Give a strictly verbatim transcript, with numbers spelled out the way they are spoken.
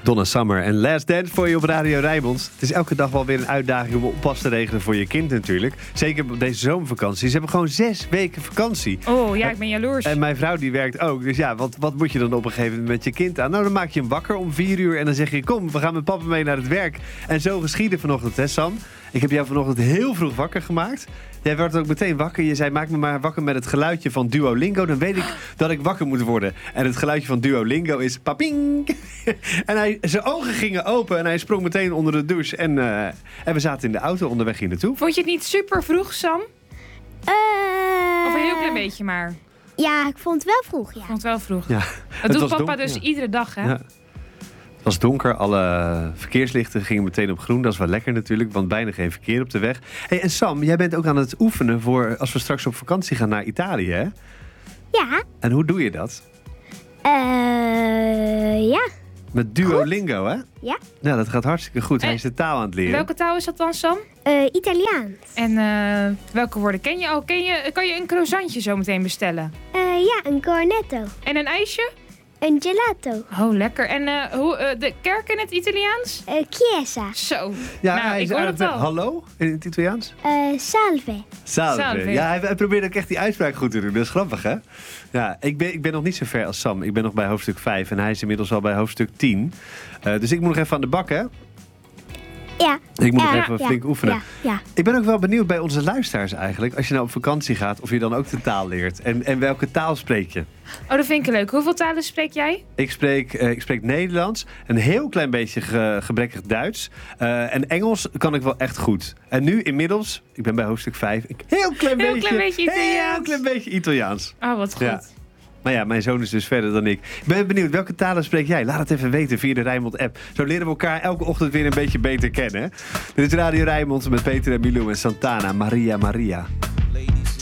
Donna Summer en Last Dance voor je op Radio Rijnmond. Het is elke dag wel weer een uitdaging om oppas te regelen voor je kind natuurlijk. Zeker op deze zomervakantie. Ze hebben gewoon zes weken vakantie. Oh ja, ik ben jaloers. En mijn vrouw die werkt ook. Dus ja, wat, wat moet je dan op een gegeven moment met je kind aan? Nou, dan maak je hem wakker om vier uur en dan zeg je... kom, we gaan met papa mee naar het werk. En zo geschiedde vanochtend, hè Sam? Ik heb jou vanochtend heel vroeg wakker gemaakt. Jij werd ook meteen wakker. Je zei, maak me maar wakker met het geluidje van Duolingo. Dan weet ik dat ik wakker moet worden. En het geluidje van Duolingo is paping. En hij, zijn ogen gingen open en hij sprong meteen onder de douche. En, uh, en we zaten in de auto onderweg hier naartoe. Vond je het niet super vroeg, Sam? Uh, Of een heel klein beetje maar? Ja, ik vond het wel vroeg, ja. Ik vond het wel vroeg. Ja, Dat doet papa donker, dus ja. iedere dag, hè? Ja. Het was donker, alle verkeerslichten gingen meteen op groen. Dat is wel lekker natuurlijk, want bijna geen verkeer op de weg. Hey, en Sam, jij bent ook aan het oefenen voor als we straks op vakantie gaan naar Italië, hè? Ja. En hoe doe je dat? Uh, ja. Met Duolingo, hè? Ja. Ja, dat gaat hartstikke goed. Hij En is de taal aan het leren. Welke taal is dat dan, Sam? Uh, Italiaans. En uh, welke woorden ken je al? Ken je, kan je een croissantje zo meteen bestellen? Uh, ja, een cornetto. En een ijsje? Een gelato. Oh, lekker. En uh, hoe, uh, de kerk in het Italiaans? Uh, chiesa. Zo. Ja, nou, hij ik is hoor het aardig al. met hallo in het Italiaans. Uh, salve. Salve. Salve. Ja, hij, hij probeert ook echt die uitspraak goed te doen. Dat is grappig, hè? Ja, ik ben, ik ben nog niet zo ver als Sam. Ik ben nog bij hoofdstuk vijf en hij is inmiddels al bij hoofdstuk tien. Uh, dus ik moet nog even aan de bak, hè? Ja. Ik moet ja, nog even ja, flink oefenen. Ja, ja. Ik ben ook wel benieuwd bij onze luisteraars eigenlijk. Als je nou op vakantie gaat, of je dan ook de taal leert. En, en welke taal spreek je? Oh, dat vind ik leuk. Hoeveel talen spreek jij? Ik spreek, uh, ik spreek Nederlands, een heel klein beetje ge, gebrekkig Duits. Uh, en Engels kan ik wel echt goed. En nu inmiddels, ik ben bij hoofdstuk vijf, een heel klein Heel beetje, klein beetje Italiaans. Heel klein beetje Italiaans. Oh, wat goed. Ja. Maar ja, mijn zoon is dus verder dan ik. Ik ben benieuwd, welke talen spreek jij? Laat het even weten via de Rijnmond-app. Zo leren we elkaar elke ochtend weer een beetje beter kennen. Dit is Radio Rijnmond met Peter en Milou en Santana. Maria Maria.